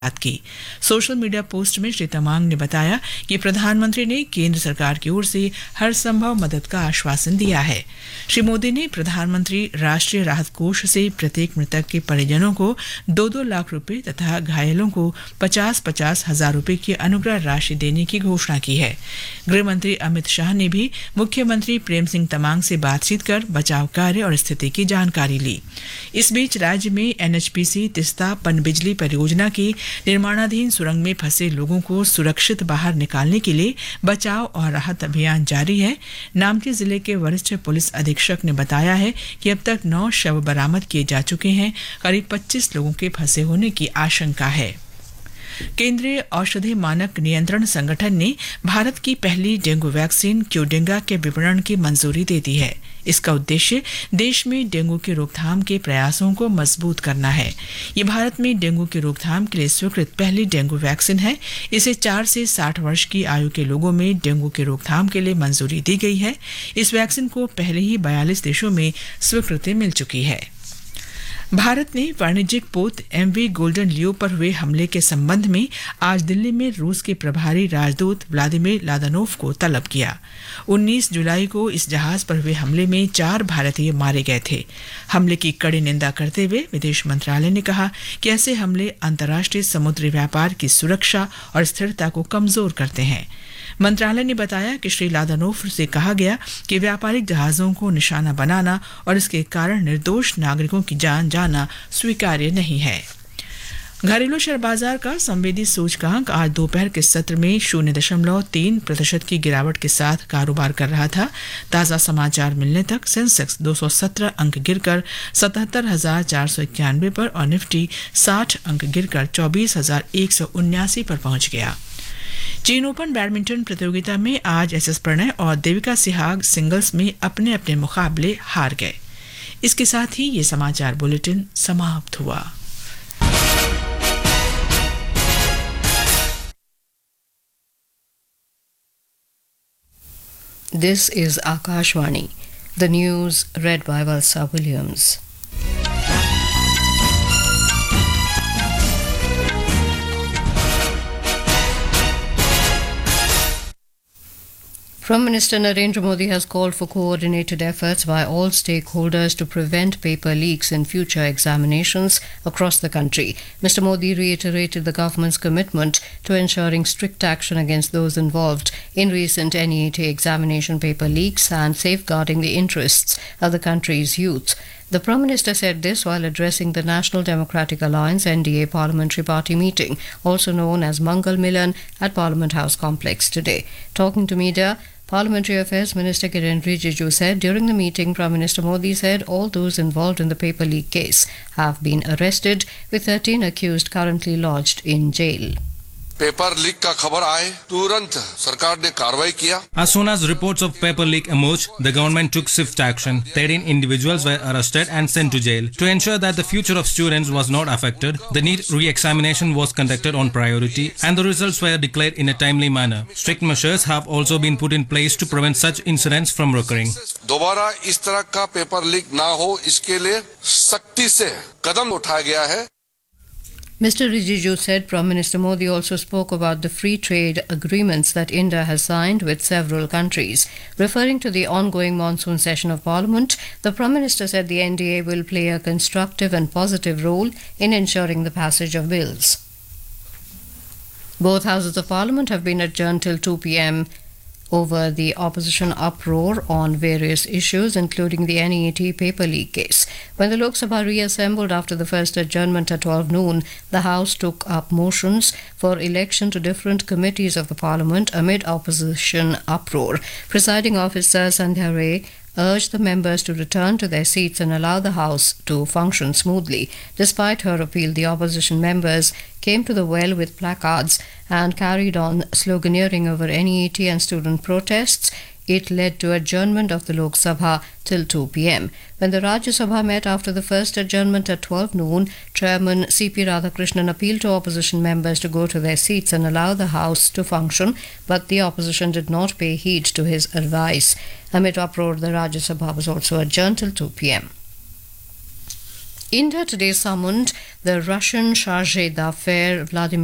बात की। Social media post में श्री तमांग ने बताया कि प्रधानमंत्री ने केंद्र सरकार की ओर से हर संभव मदद का आश्वासन दिया है। श्री मोदी ने प्रधानमंत्री राष्ट्रीय राहत कोष से प्रत्येक मृतक के परिजनों को 2-2 लाख रुपए तथा घायलों को 50-50 हजार रुपए की अनुग्रह राशि देने की घोषणा की है। गृह मंत्री अमित शाह ने भी मुख्यमंत्री प्रेम सिंह तमांग से बातचीत कर बचाव कार्य और स्थिति की जानकारी ली। इस बीच राज्य में एनएचपीसी तिस्ता पनबिजली परियोजना की निर्माणाधीन सुरंग में फंसे लोगों को सुरक्षित बाहर निकालने के लिए बचाव और राहत अभियान जारी है। नामची जिले के वरिष्ठ पुलिस अधीक्षक ने बताया है कि अब तक 9 शव बरामद किए जा चुके हैं। करीब 25 लोगों के फंसे होने की आशंका है। केंद्रीय औषधि मानक नियंत्रण संगठन ने भारत की पहली डेंगू वैक्सीन क्यूडेंगा के विपणन की मंजूरी दे दी है। इसका उद्देश्य देश में डेंगू की रोकथाम के प्रयासों को मजबूत करना है। ये भारत में डेंगू की रोकथाम के लिए स्वीकृत पहली डेंगू वैक्सीन है। इसे 4 से 60 वर्ष की आयु के लोगों में डेंगू की रोकथाम के लिए मंजूरी दी गई है। इस वैक्सीन को पहले ही 42 देशों में स्वीकृति मिल चुकी है। भारत ने वाणिज्यिक पोत एमवी गोल्डन लियो पर हुए हमले के संबंध में आज दिल्ली में रूस के प्रभारी राजदूत व्लादिमीर लादानोव को तलब किया। 19 जुलाई को इस जहाज पर हुए हमले में 4 भारतीय मारे गए थे। हमले की कड़ी निंदा करते हुए विदेश मंत्रालय ने कहा कि ऐसे हमले अंतर्राष्ट्रीय समुद्री व्यापार की सुरक्षा और स्थिरता को कमजोर करते हैं। मंत्रालय ने बताया कि श्री लादानोव से कहा गया कि व्यापारिक जहाजों को निशाना बनाना और इसके कारण निर्दोष नागरिकों की जान जाना स्वीकार्य नहीं है। घरेलू शेयर बाजार का संवेदी सूचकांक आज दोपहर के सत्र में 0.3% की गिरावट के साथ कारोबार कर रहा था। ताजा समाचार मिलने तक सेंसेक्स 217 अंक गिरकर 77,491 पर और निफ्टी 60 अंक गिरकर 24,179 पर पहुंच गया। चीन ओपन बैडमिंटन प्रतियोगिता में आज एसएस प्रणय और देविका सिहाग सिंगल्स में अपने अपने मुकाबले हार गए। इसके साथ ही ये समाचार बुलेटिन समाप्त हुआ। This is Akashvani. The news read by Valsa Williams. Prime Minister Narendra Modi has called for coordinated efforts by all stakeholders to prevent paper leaks in future examinations across the country. Mr. Modi reiterated the government's commitment to ensuring strict action against those involved in recent NEET examination paper leaks and safeguarding the interests of the country's youth. The Prime Minister said this while addressing the National Democratic Alliance NDA Parliamentary Party meeting, also known as Mangal Milan, at Parliament House Complex today. Talking to media, Parliamentary Affairs Minister Kiren Rijiju said during the meeting, Prime Minister Modi said all those involved in the paper leak case have been arrested, with 13 accused currently lodged in jail. Paper leak का खबर आए तुरंत सरकार ने कार्रवाई किया। As soon as reports of paper leak emerged, the government took swift action. 13 individuals were arrested and sent to jail. To ensure that the future of students was not affected, the NEET re-examination was conducted on priority and the results were declared in a timely manner. Strict measures have also been put in place to prevent such incidents from recurring. दोबारा इस तरह का paper leak ना हो, इसके लिए सख्ती से कदम उठाया गया है। Mr. Rijiju said Prime Minister Modi also spoke about the free trade agreements that India has signed with several countries. Referring to the ongoing monsoon session of Parliament, the Prime Minister said the NDA will play a constructive and positive role in ensuring the passage of bills. Both houses of Parliament have been adjourned till 2 p.m. over the opposition uproar on various issues, including the NEET paper leak case. When the Lok Sabha reassembled after the first adjournment at 12 noon, the House took up motions for election to different committees of the Parliament amid opposition uproar. Presiding Officer Sandhya Ray urged the members to return to their seats and allow the House to function smoothly. Despite her appeal, the opposition members came to the well with placards and carried on sloganeering over NEET and student protests. It led to adjournment of the Lok Sabha till 2 p.m. When the Rajya Sabha met after the first adjournment at 12 noon, Chairman C.P. Radhakrishnan appealed to opposition members to go to their seats and allow the House to function, but the opposition did not pay heed to his advice. Amid uproar, the Rajya Sabha was also adjourned till 2 p.m. India today summoned the Russian chargé d'affaires Vladimir